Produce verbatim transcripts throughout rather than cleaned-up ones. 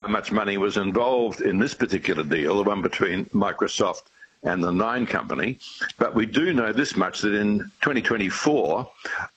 much money was involved in this particular deal, the one between Microsoft and the Nine company. But we do know this much, that in twenty twenty-four,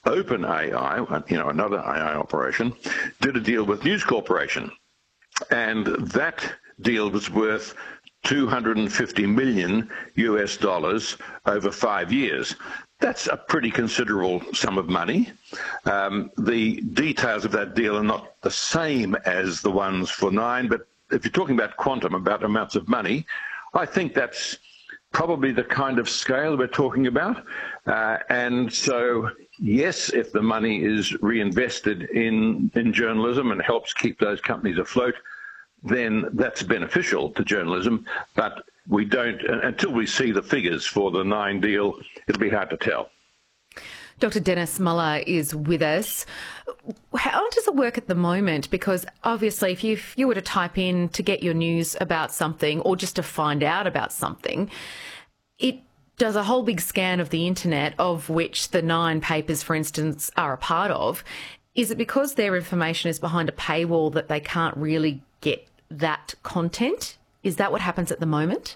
OpenAI, you know, another A I operation, did a deal with News Corporation. And that deal was worth two hundred fifty million U S dollars over five years. That's a pretty considerable sum of money. Um, the details of that deal are not the same as the ones for Nine, but if you're talking about quantum, about amounts of money, I think that's probably the kind of scale we're talking about. Uh, and so, yes, if the money is reinvested in, in journalism and helps keep those companies afloat, then that's beneficial to journalism. But we don't, until we see the figures for the Nine deal, it'll be hard to tell. Doctor Dennis Muller is with us. How does it work at the moment? Because obviously if you, if you were to type in to get your news about something or just to find out about something, it does a whole big scan of the internet, of which the Nine papers, for instance, are a part of. Is it because their information is behind a paywall that they can't really get that content? Is that what happens at the moment?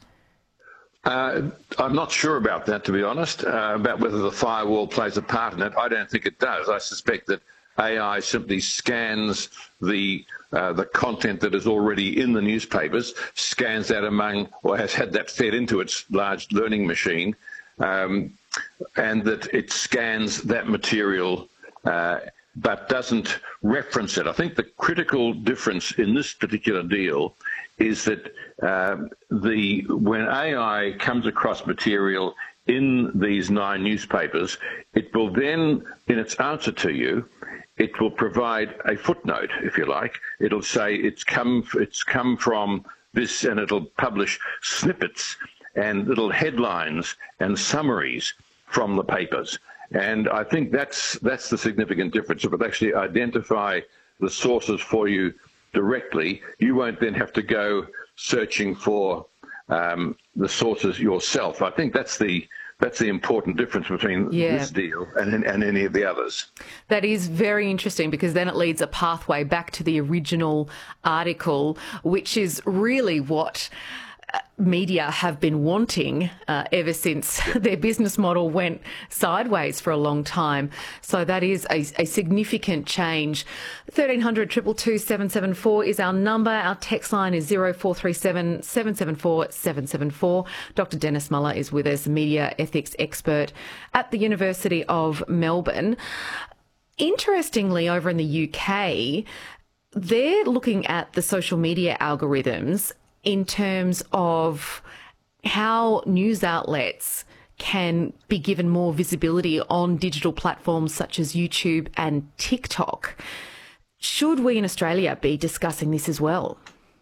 Uh, I'm not sure about that, to be honest, uh, about whether the firewall plays a part in it. I don't think it does. I suspect that A I simply scans the uh, the content that is already in the newspapers, scans that among, or has had that fed into its large learning machine, um, and that it scans that material uh, but doesn't reference it. I think the critical difference in this particular deal is that uh, the when A I comes across material in these Nine newspapers, it will then, in its answer to you, it will provide a footnote, if you like. It'll say it's come it's come from this, and it'll publish snippets and little headlines and summaries from the papers. And I think that's that's the significant difference. If it actually identify the sources for you directly, you won't then have to go searching for um, the sources yourself. I think that's the that's the important difference between yeah. this deal and, and any of the others. That is very interesting, because then it leads a pathway back to the original article, which is really what media have been wanting uh, ever since their business model went sideways for a long time. So that is a, a significant change. thirteen hundred, two two two, seven seven four is our number. Our text line is zero four three seven, seven seven four, seven seven four. Doctor Dennis Muller is with us, media ethics expert at the University of Melbourne. Interestingly, over in the U K, they're looking at the social media algorithms in terms of how news outlets can be given more visibility on digital platforms such as YouTube and TikTok. Should we in Australia be discussing this as well?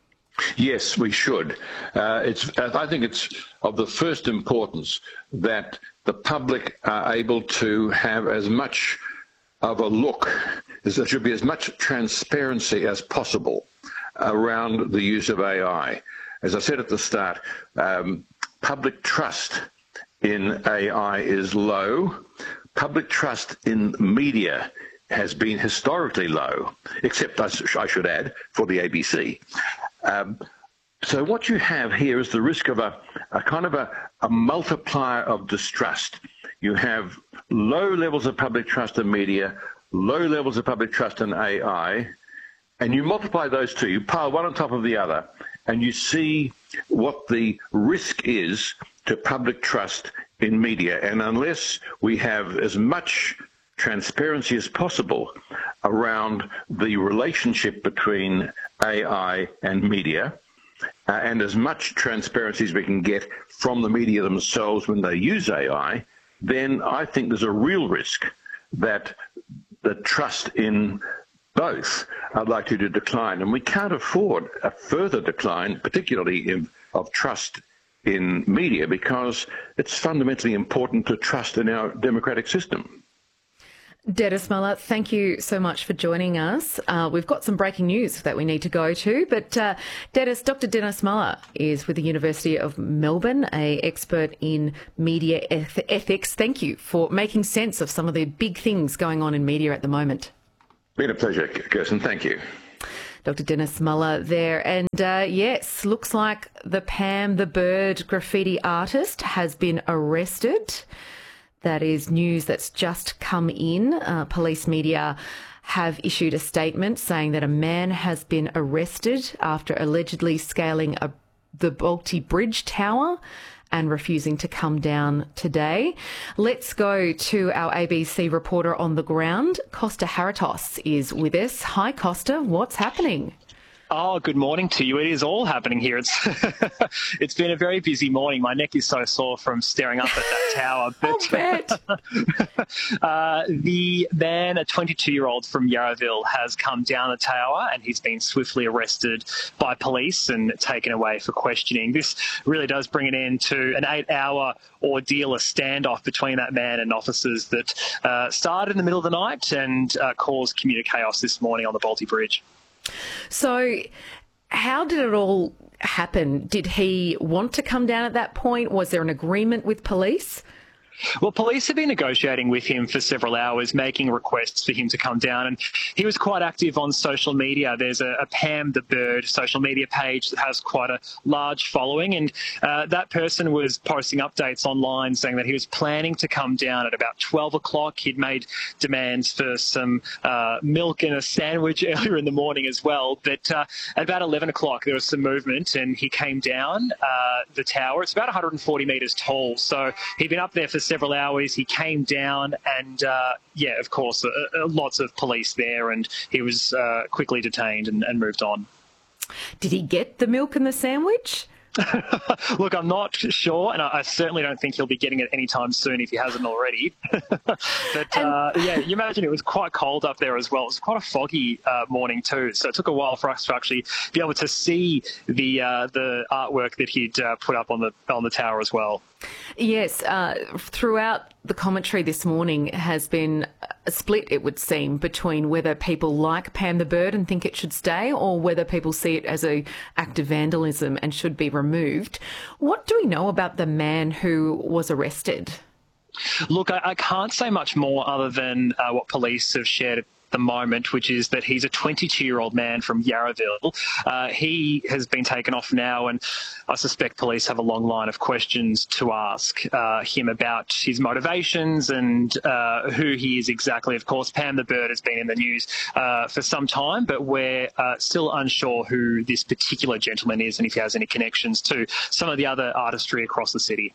Yes, we should. Uh, it's, I think it's of the first importance that the public are able to have as much of a look, as there should be as much transparency as possible around the use of A I. As I said at the start, um, public trust in A I is low. Public trust in media has been historically low, except, I, sh I should add, for the A B C. Um, so what you have here is the risk of a, a kind of a, a multiplier of distrust. You have low levels of public trust in media, low levels of public trust in A I, and you multiply those two, you pile one on top of the other, and you see what the risk is to public trust in media. And unless we have as much transparency as possible around the relationship between A I and media, uh, and as much transparency as we can get from the media themselves when they use A I, then I think there's a real risk that the trust in both are likely to decline. And we can't afford a further decline, particularly in, of trust in media, because it's fundamentally important to trust in our democratic system. Dennis Muller, thank you so much for joining us. Uh, we've got some breaking news that we need to go to, but uh, Dennis, Doctor Dennis Muller is with the University of Melbourne, an expert in media eth ethics. Thank you for making sense of some of the big things going on in media at the moment. Been a pleasure, Kirsten. Thank you. Doctor Dennis Muller there. And uh, yes, looks like the Pam the Bird graffiti artist has been arrested. That is news that's just come in. Uh, police media have issued a statement saying that a man has been arrested after allegedly scaling a, the Balti Bridge Tower and refusing to come down today. Let's go to our A B C reporter on the ground. Costa Haratos is with us. Hi, Costa. What's happening? Oh, good morning to you. It is all happening here. It's it's been a very busy morning. My neck is so sore from staring up at that tower. But uh, the man, a twenty-two-year-old from Yarraville, has come down the tower and he's been swiftly arrested by police and taken away for questioning. This really does bring an end to an eight-hour ordeal, a standoff between that man and officers that uh, started in the middle of the night and uh, caused community chaos this morning on the Balti Bridge. So how did it all happen? Did he want to come down at that point? Was there an agreement with police? Well, police have been negotiating with him for several hours, making requests for him to come down, and he was quite active on social media. There's a, a Pam the Bird social media page that has quite a large following, and uh, that person was posting updates online saying that he was planning to come down at about twelve o'clock. He'd made demands for some uh, milk and a sandwich earlier in the morning as well, but uh, at about eleven o'clock there was some movement and he came down uh, the tower. It's about one hundred forty metres tall, so he'd been up there for several hours. He came down and, uh, yeah, of course, uh, uh, lots of police there, and he was uh, quickly detained and, and moved on. Did he get the milk and the sandwich? Look, I'm not sure, and I, I certainly don't think he'll be getting it anytime soon if he hasn't already. But, uh, yeah, you imagine it was quite cold up there as well. It was quite a foggy uh, morning too, so it took a while for us to actually be able to see the uh, the artwork that he'd uh, put up on the on the tower as well. Yes, uh, throughout the commentary this morning has been a split, it would seem, between whether people like Pam the Bird and think it should stay or whether people see it as an act of vandalism and should be removed. What do we know about the man who was arrested? Look, I, I can't say much more other than uh, what police have shared at the moment, which is that he's a twenty-two-year-old man from Yarraville. Uh, he has been taken off now, and I suspect police have a long line of questions to ask uh, him about his motivations and uh, who he is exactly. Of course, Pam the Bird has been in the news uh, for some time, but we're uh, still unsure who this particular gentleman is and if he has any connections to some of the other artistry across the city.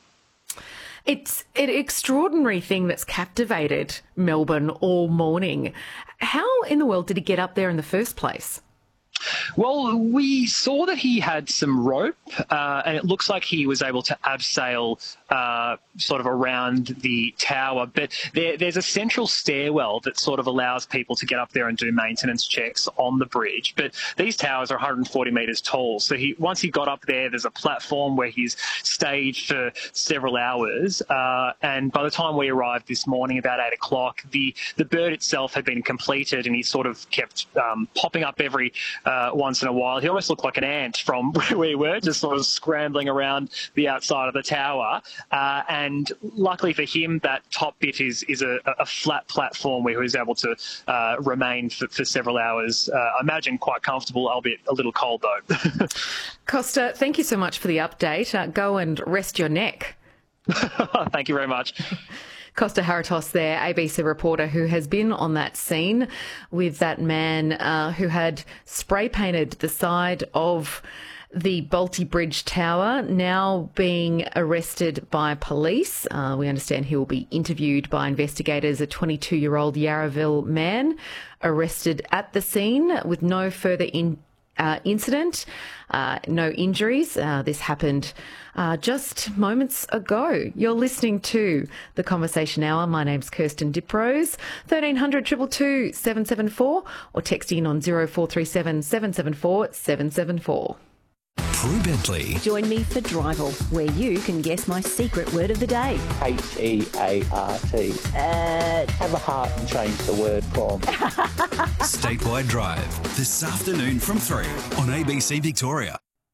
It's an extraordinary thing that's captivated Melbourne all morning. How in the world did he get up there in the first place? Well, we saw that he had some rope, uh, and it looks like he was able to abseil uh, sort of around the tower. But there, there's a central stairwell that sort of allows people to get up there and do maintenance checks on the bridge. But these towers are one hundred forty metres tall. So he once he got up there, there's a platform where he's staged for several hours. Uh, and by the time we arrived this morning, about eight o'clock, the, the bird itself had been completed, and he sort of kept um, popping up every Uh, once in a while. He almost looked like an ant from where we were, just sort of scrambling around the outside of the tower. Uh, and luckily for him, that top bit is is a, a flat platform where he was able to uh, remain for, for several hours. Uh, I imagine quite comfortable, albeit a little cold though. Costa, thank you so much for the update. Uh, go and rest your neck. Thank you very much. Costa Haratos there, A B C reporter who has been on that scene with that man uh, who had spray painted the side of the Balti Bridge Tower, now being arrested by police. Uh, we understand he will be interviewed by investigators. A twenty-two-year-old Yarraville man arrested at the scene with no further in, uh, incident, uh, no injuries. Uh, this happened Uh, just moments ago. You're listening to The Conversation Hour. My name's Kirsten Diprose. thirteen hundred, two two two, seven seven four or text in on zero four three seven, seven seven four, seven seven four. Prue Bentley. Join me for Drival, where you can guess my secret word of the day. H E A R T. Uh, Have a heart and change the word from. Statewide Drive, this afternoon from three on A B C Victoria.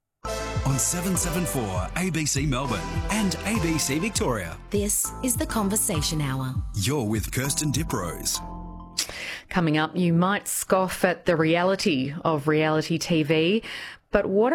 On seven seventy-four A B C Melbourne and A B C Victoria. This is The Conversation Hour. You're with Kirsten Diprose. Coming up, you might scoff at the reality of reality T V, but what